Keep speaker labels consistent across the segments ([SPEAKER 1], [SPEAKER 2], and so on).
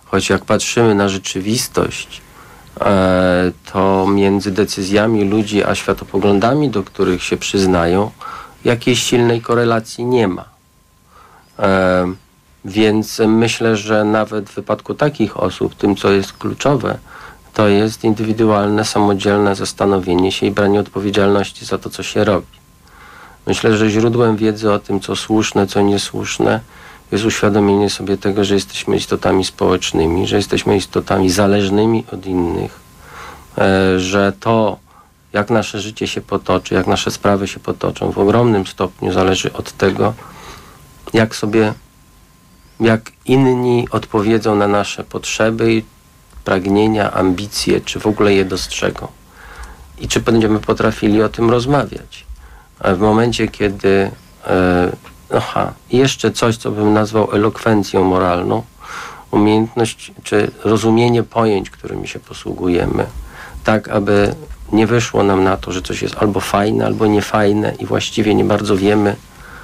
[SPEAKER 1] choć jak patrzymy na rzeczywistość, to między decyzjami ludzi a światopoglądami, do których się przyznają, jakiejś silnej korelacji nie ma. Więc myślę, że nawet w wypadku takich osób, tym co jest kluczowe, to jest indywidualne, samodzielne zastanowienie się i branie odpowiedzialności za to, co się robi. Myślę, że źródłem wiedzy o tym, co słuszne, co niesłuszne, jest uświadomienie sobie tego, że jesteśmy istotami społecznymi, że jesteśmy istotami zależnymi od innych, że to, jak nasze życie się potoczy, jak nasze sprawy się potoczą, w ogromnym stopniu zależy od tego, jak inni odpowiedzą na nasze potrzeby, pragnienia, ambicje, czy w ogóle je dostrzegą. I czy będziemy potrafili o tym rozmawiać. A w momencie, kiedy jeszcze coś, co bym nazwał elokwencją moralną, umiejętność czy rozumienie pojęć, którymi się posługujemy, tak aby nie wyszło nam na to, że coś jest albo fajne, albo niefajne i właściwie nie bardzo wiemy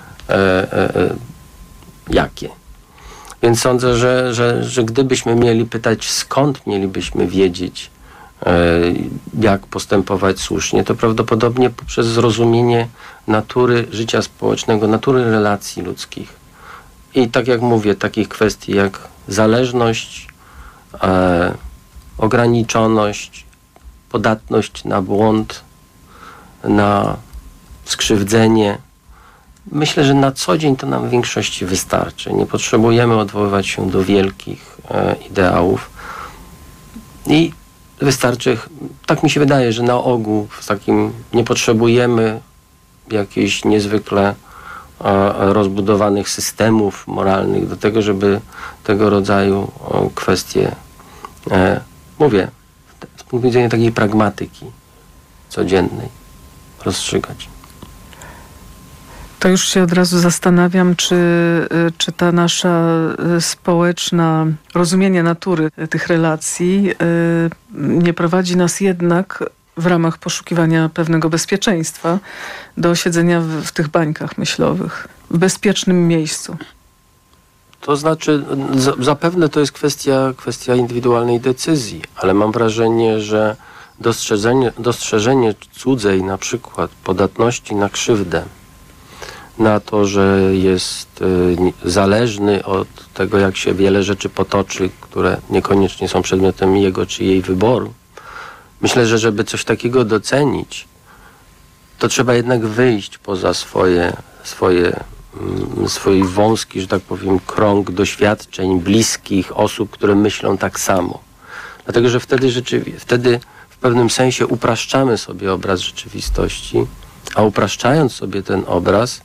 [SPEAKER 1] jakie. Więc sądzę, że gdybyśmy mieli pytać, skąd mielibyśmy wiedzieć, jak postępować słusznie, to prawdopodobnie poprzez zrozumienie natury życia społecznego, natury relacji ludzkich. I tak jak mówię, takich kwestii jak zależność, ograniczoność, podatność na błąd, na skrzywdzenie. Myślę, że na co dzień to nam w większości wystarczy. Nie potrzebujemy odwoływać się do wielkich ideałów. I wystarczy, tak mi się wydaje, że na ogół w takim nie potrzebujemy jakichś niezwykle rozbudowanych systemów moralnych do tego, żeby tego rodzaju kwestie, mówię, z punktu widzenia takiej pragmatyki codziennej rozstrzygać.
[SPEAKER 2] To już się od razu zastanawiam, czy ta nasza społeczna rozumienie natury tych relacji nie prowadzi nas jednak w ramach poszukiwania pewnego bezpieczeństwa do siedzenia w tych bańkach myślowych, w bezpiecznym miejscu.
[SPEAKER 1] To znaczy, zapewne to jest kwestia indywidualnej decyzji, ale mam wrażenie, że dostrzeżenie cudzej na przykład podatności na krzywdę, na to, że jest zależny od tego, jak się wiele rzeczy potoczy, które niekoniecznie są przedmiotem jego czy jej wyboru. Myślę, że żeby coś takiego docenić, to trzeba jednak wyjść poza swój wąski, że tak powiem, krąg doświadczeń bliskich osób, które myślą tak samo. Dlatego, że wtedy w pewnym sensie upraszczamy sobie obraz rzeczywistości, a upraszczając sobie ten obraz,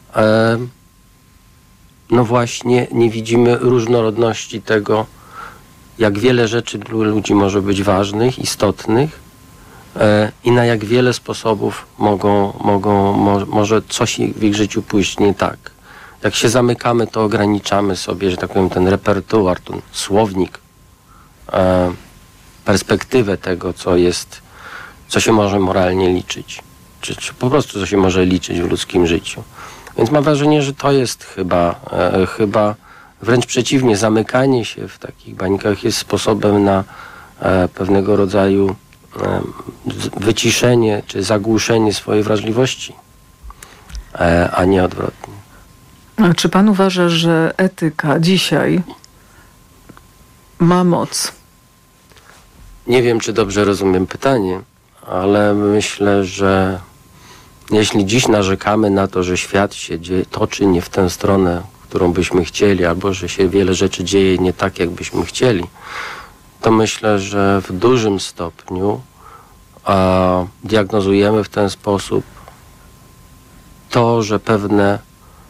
[SPEAKER 1] no właśnie nie widzimy różnorodności tego, jak wiele rzeczy dla ludzi może być ważnych, istotnych i na jak wiele sposobów może coś w ich życiu pójść nie tak. Jak się zamykamy, to ograniczamy sobie, że tak powiem, ten repertuar, ten słownik, perspektywę tego, co się może moralnie liczyć, czy po prostu co się może liczyć w ludzkim życiu. Więc mam wrażenie, że to jest chyba wręcz przeciwnie, zamykanie się w takich bańkach jest sposobem na pewnego rodzaju wyciszenie czy zagłuszenie swojej wrażliwości, a nie odwrotnie.
[SPEAKER 2] A czy pan uważa, że etyka dzisiaj ma moc?
[SPEAKER 1] Nie wiem, czy dobrze rozumiem pytanie, ale myślę, że jeśli dziś narzekamy na to, że świat się toczy nie w tę stronę, którą byśmy chcieli, albo że się wiele rzeczy dzieje nie tak, jak byśmy chcieli, to myślę, że w dużym stopniu diagnozujemy w ten sposób to, że pewne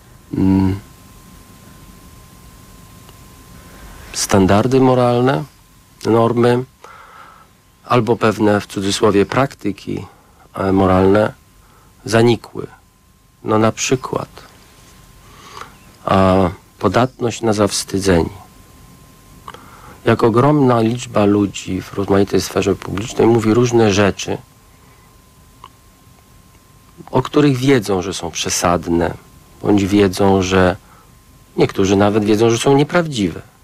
[SPEAKER 1] standardy moralne, normy, albo pewne, w cudzysłowie, praktyki moralne zanikły. No na przykład podatność na zawstydzenie. Jak ogromna liczba ludzi w rozmaitej sferze publicznej mówi różne rzeczy, o których wiedzą, że są przesadne, bądź wiedzą, że niektórzy nawet wiedzą, że są nieprawdziwe.